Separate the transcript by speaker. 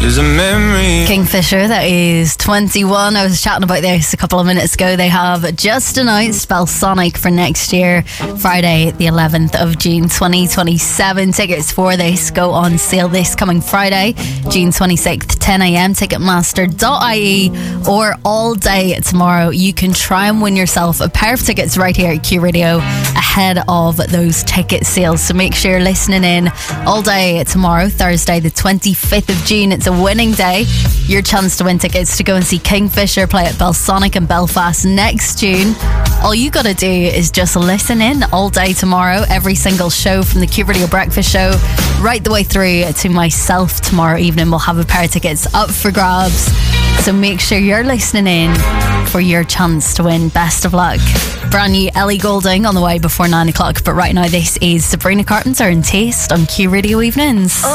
Speaker 1: is a memory.
Speaker 2: Kingfisher, that is 21. I was chatting about this a couple of minutes ago. They have just announced Belsonic for next year, Friday the 11th of June 2027. Tickets for this go on sale this coming Friday, June 26th, 10am. Ticketmaster.ie, or all day tomorrow. You can try and win yourself a pair of tickets right here at Q Radio ahead of those ticket sales. So make sure you're listening in all day tomorrow, Thursday the 25th of June. It's a winning day. Your chance to win tickets to go and see Kingfisher play at Belsonic in Belfast next June. All you gotta do is just listen in all day tomorrow. Every single show from the Q Radio Breakfast Show right the way through to myself tomorrow evening. We'll have a pair of tickets up for grabs. So make sure you're listening in for your chance to win. Best of luck. Brand new Ellie Goulding on the way before 9 o'clock. But right now, this is Sabrina Carpenter and Taste on Q Radio Evenings.